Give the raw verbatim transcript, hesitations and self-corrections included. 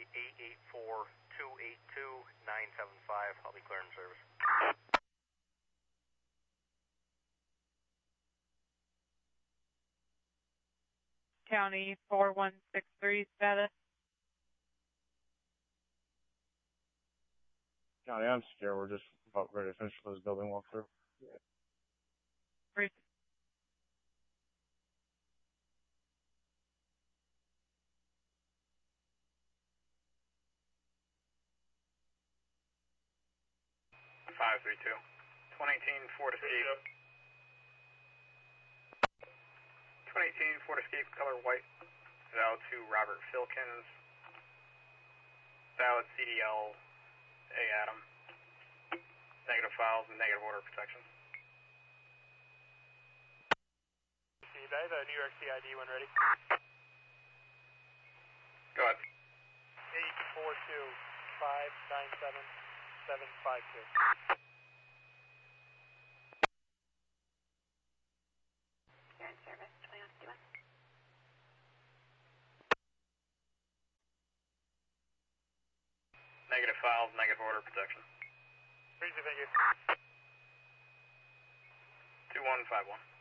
eight eight four, two eight two, nine seven five. I'll be clearing service. County four one six three status. County, I'm secure. We're just about ready to finish this building walkthrough. Brief. five three two. twenty eighteen Ford Escape. twenty eighteen Ford Escape, color white. Valid to Robert Filkins. Valid C D L A Adam. Negative files and negative order protection. Steve, I have a New York C I D when ready. Go ahead. eight four two, five nine seven, seven five two. You're in service, twenty-one fifty-one. Negative files, negative order protection. Appreciate it, thank you. two one five one.